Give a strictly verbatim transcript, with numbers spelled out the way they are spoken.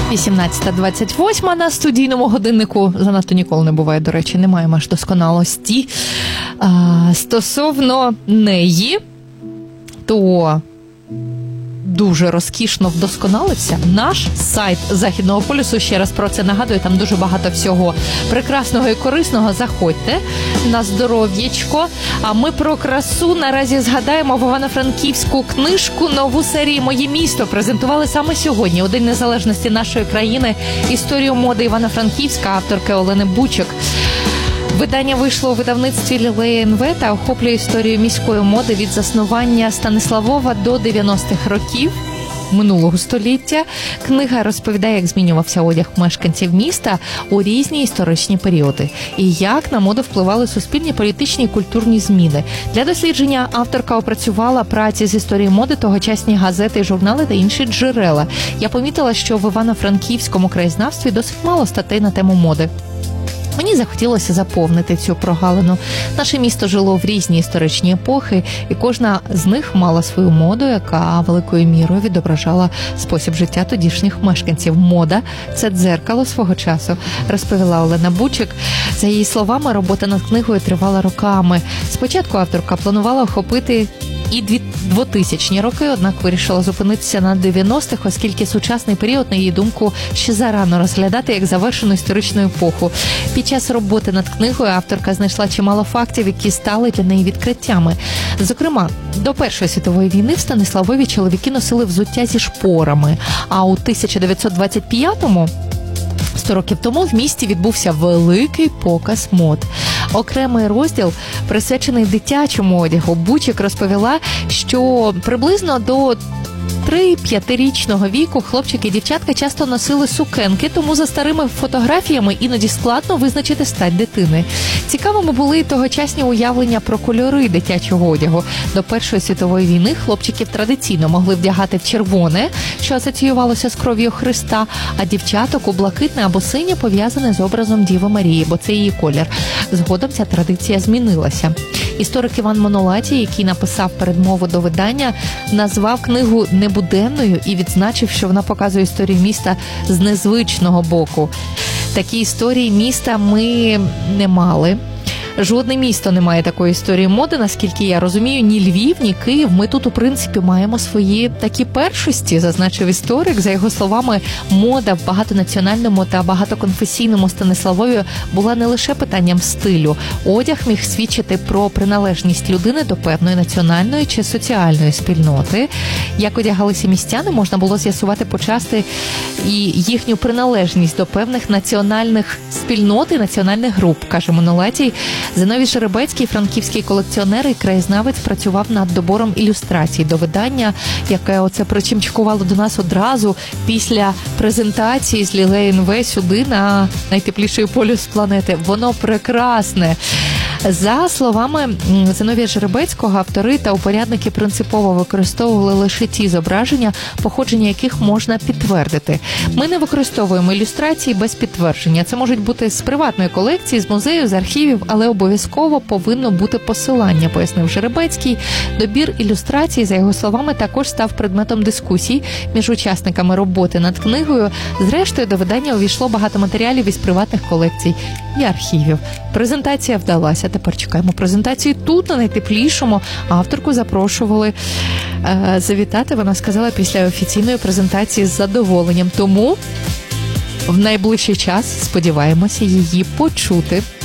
вісімнадцята двадцять вісім на студійному годиннику. Занадто ніколи не буває, до речі, немає аж досконалості. А, стосовно неї, то дуже розкішно вдосконалився наш сайт Західного полюсу. Ще раз про це нагадую, там дуже багато всього прекрасного і корисного. Заходьте на здоров'ячко. А ми про красу наразі згадаємо в Івано-Франківську книжку, нову серію «Моє місто» презентували саме сьогодні, у День Незалежності нашої країни, історію моди Івано-Франківська, авторки Олени Бучик. Видання вийшло у видавництві Лілея ен ве та охоплює історію міської моди від заснування Станиславова до дев'яностих років минулого століття. Книга розповідає, як змінювався одяг мешканців міста у різні історичні періоди і як на моду впливали суспільні, політичні і культурні зміни. Для дослідження авторка опрацювала праці з історії моди, тогочасні газети, журнали та інші джерела. Я помітила, що в Івано-Франківському краєзнавстві досить мало статей на тему моди. Мені захотілося заповнити цю прогалину. Наше місто жило в різні історичні епохи, і кожна з них мала свою моду, яка великою мірою відображала спосіб життя тодішніх мешканців. Мода – це дзеркало свого часу, розповіла Олена Бучик. За її словами, робота над книгою тривала роками. Спочатку авторка планувала охопити і двотисячні роки, однак вирішила зупинитися на дев'яностих, оскільки сучасний період, на її думку, ще зарано розглядати як завершену історичну епоху. Під час роботи над книгою авторка знайшла чимало фактів, які стали для неї відкриттями. Зокрема, до Першої світової війни в Станиславові чоловіки носили взуття зі шпорами, а у тисяча дев'ятсот двадцять п'ятому сто років тому в місті відбувся великий показ мод. Окремий розділ присвячений дитячому одягу. Бучик розповіла, що приблизно до три-п'ятирічного віку хлопчики і дівчатка часто носили сукенки, тому за старими фотографіями іноді складно визначити стать дитини. Цікавими були й тогочасні уявлення про кольори дитячого одягу. До Першої світової війни хлопчиків традиційно могли вдягати в червоне, що асоціювалося з кров'ю Христа, а дівчаток у блакитне або синє, пов'язане з образом Діви Марії, бо це її колір. Згодом ця традиція змінилася. Історик Іван Монолатій, який написав передмову до видання, назвав книгу небуденною і відзначив, що вона показує історію міста з незвичного боку. Такі історії міста ми не мали. Жодне місто не має такої історії моди, наскільки я розумію, ні Львів, ні Київ. Ми тут, у принципі, маємо свої такі першості, зазначив історик. За його словами, мода в багатонаціональному та багатоконфесійному Станиславові була не лише питанням стилю. Одяг міг свідчити про приналежність людини до певної національної чи соціальної спільноти. Як одягалися містяни, можна було з'ясувати почасти і їхню приналежність до певних національних спільнот і національних груп, каже Монолатій. Зиновій Жеребецький, франківський колекціонер і краєзнавець, працював над добором ілюстрацій до видання, яке оце причимчикувало до нас одразу після презентації з Лілея ен ве сюди, на найтепліший полюс планети. Воно прекрасне. За словами Зиновія Жеребецького, автори та упорядники принципово використовували лише ті зображення, походження яких можна підтвердити. Ми не використовуємо ілюстрації без підтвердження. Це можуть бути з приватної колекції, з музею, з архівів, але обов'язково повинно бути посилання, пояснив Жеребецький. Добір ілюстрацій, за його словами, також став предметом дискусій між учасниками роботи над книгою. Зрештою, до видання увійшло багато матеріалів із приватних колекцій і архівів. Презентація вдалася. Тепер чекаємо презентації тут, на найтеплішому. Авторку запрошували е, завітати. Вона сказала після офіційної презентації з задоволенням. Тому в найближчий час сподіваємося її почути.